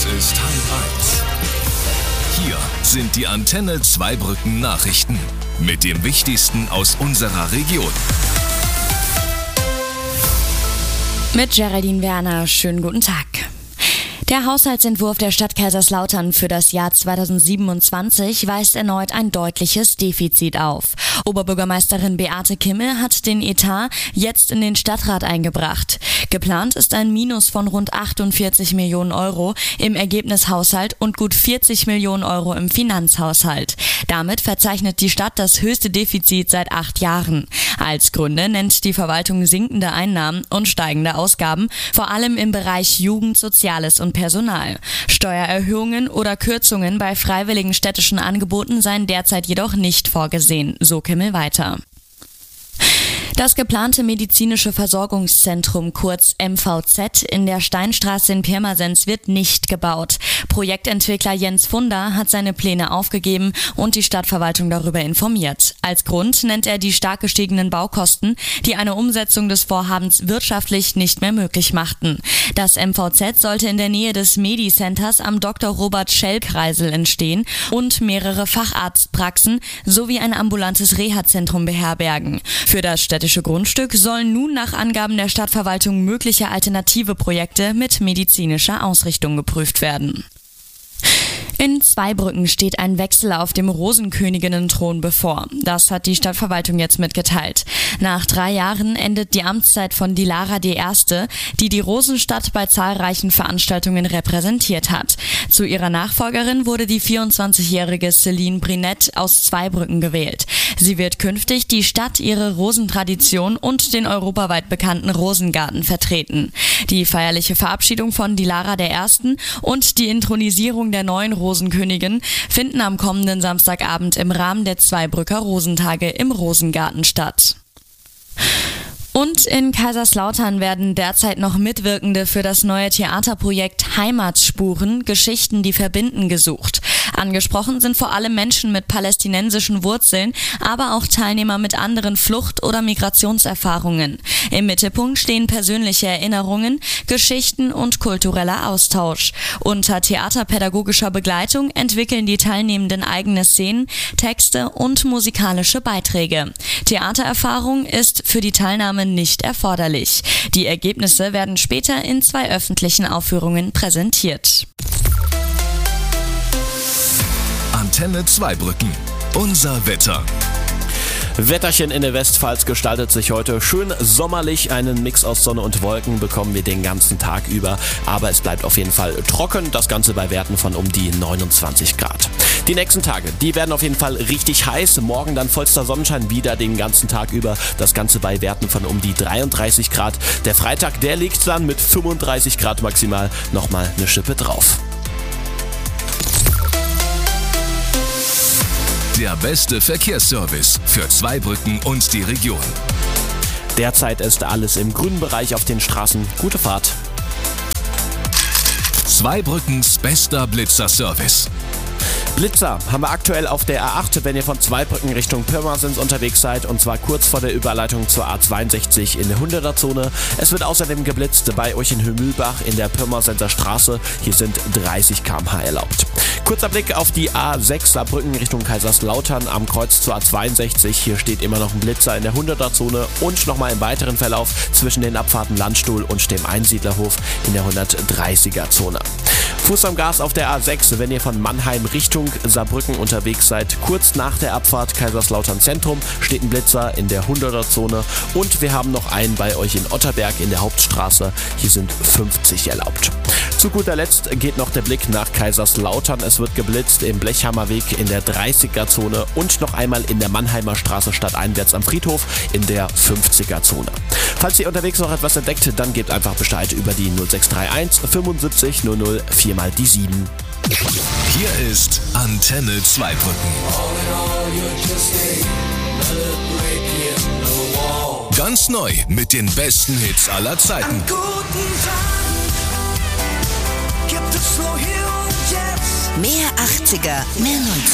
Es ist 12:30. Hier sind die Antenne Zweibrücken Nachrichten mit dem Wichtigsten aus unserer Region. Mit Geraldine Werner, schönen guten Tag. Der Haushaltsentwurf der Stadt Kaiserslautern für das Jahr 2027 weist erneut ein deutliches Defizit auf. Oberbürgermeisterin Beate Kimmel hat den Etat jetzt in den Stadtrat eingebracht. Geplant ist ein Minus von rund 48 Millionen Euro im Ergebnishaushalt und gut 40 Millionen Euro im Finanzhaushalt. Damit verzeichnet die Stadt das höchste Defizit seit 8 Jahren. Als Gründe nennt die Verwaltung sinkende Einnahmen und steigende Ausgaben, vor allem im Bereich Jugend, Soziales und Personal. Steuererhöhungen oder Kürzungen bei freiwilligen städtischen Angeboten seien derzeit jedoch nicht vorgesehen, so Kimmel weiter. Das geplante medizinische Versorgungszentrum, kurz MVZ, in der Steinstraße in Pirmasens wird nicht gebaut. Projektentwickler Jens Funder hat seine Pläne aufgegeben und die Stadtverwaltung darüber informiert. Als Grund nennt er die stark gestiegenen Baukosten, die eine Umsetzung des Vorhabens wirtschaftlich nicht mehr möglich machten. Das MVZ sollte in der Nähe des Medi-Centers am Dr. Robert Schell-Kreisel entstehen und mehrere Facharztpraxen sowie ein ambulantes Reha-Zentrum beherbergen. Für das städtische Grundstück sollen nun nach Angaben der Stadtverwaltung mögliche alternative Projekte mit medizinischer Ausrichtung geprüft werden. In Zweibrücken steht ein Wechsel auf dem Rosenköniginnen-Thron bevor. Das hat die Stadtverwaltung jetzt mitgeteilt. Nach 3 Jahren endet die Amtszeit von Dilara die Erste, die die Rosenstadt bei zahlreichen Veranstaltungen repräsentiert hat. Zu ihrer Nachfolgerin wurde die 24-jährige Celine Brinette aus Zweibrücken gewählt. Sie wird künftig die Stadt, ihre Rosentradition und den europaweit bekannten Rosengarten vertreten. Die feierliche Verabschiedung von Dilara der Ersten und die Inthronisierung der neuen Rosenkönigin finden am kommenden Samstagabend im Rahmen der Zweibrücker Rosentage im Rosengarten statt. Und in Kaiserslautern werden derzeit noch Mitwirkende für das neue Theaterprojekt Heimatspuren – Geschichten, die verbinden gesucht. Angesprochen sind vor allem Menschen mit palästinensischen Wurzeln, aber auch Teilnehmer mit anderen Flucht- oder Migrationserfahrungen. Im Mittelpunkt stehen persönliche Erinnerungen, Geschichten und kultureller Austausch. Unter theaterpädagogischer Begleitung entwickeln die Teilnehmenden eigene Szenen, Texte und musikalische Beiträge. Theatererfahrung ist für die Teilnahme nicht erforderlich. Die Ergebnisse werden später in 2 öffentlichen Aufführungen präsentiert. Antenne Zweibrücken. Unser Wetter. Wetterchen in der Westpfalz gestaltet sich heute schön sommerlich. Einen Mix aus Sonne und Wolken bekommen wir den ganzen Tag über. Aber es bleibt auf jeden Fall trocken. Das Ganze bei Werten von um die 29 Grad. Die nächsten Tage, die werden auf jeden Fall richtig heiß. Morgen dann vollster Sonnenschein wieder den ganzen Tag über. Das Ganze bei Werten von um die 33 Grad. Der Freitag, der liegt dann mit 35 Grad maximal nochmal eine Schippe drauf. Der beste Verkehrsservice für Zweibrücken und die Region. Derzeit ist alles im grünen Bereich auf den Straßen. Gute Fahrt. Zweibrückens bester Blitzer-Service. Blitzer haben wir aktuell auf der A8, wenn ihr von Zweibrücken Richtung Pirmasens unterwegs seid, und zwar kurz vor der Überleitung zur A62 in der 100er-Zone. Es wird außerdem geblitzt bei euch in Hümmelbach in der Pirmasenser Straße. Hier sind 30 km/h erlaubt. Kurzer Blick auf die A6 Saarbrücken Richtung Kaiserslautern am Kreuz zur A62. Hier steht immer noch ein Blitzer in der 100er-Zone und nochmal im weiteren Verlauf zwischen den Abfahrten Landstuhl und dem Einsiedlerhof in der 130er-Zone. Fuß am Gas auf der A6, wenn ihr von Mannheim Richtung Saarbrücken unterwegs seid. Kurz nach der Abfahrt Kaiserslautern Zentrum steht ein Blitzer in der 100er-Zone und wir haben noch einen bei euch in Otterberg in der Hauptstraße. Hier sind 50 erlaubt. Zu guter Letzt geht noch der Blick nach Kaiserslautern. Es wird geblitzt im Blechhammerweg in der 30er-Zone und noch einmal in der Mannheimer Straße stadteinwärts am Friedhof in der 50er-Zone. Falls ihr unterwegs noch etwas entdeckt, dann gebt einfach Bescheid über die 0631 75 00 4 mal die 7. Hier ist Antenne Zweibrücken. Ganz neu mit den besten Hits aller Zeiten. An guten Tagen gibt es nur hier und jetzt. Mehr 80er, mehr 90er.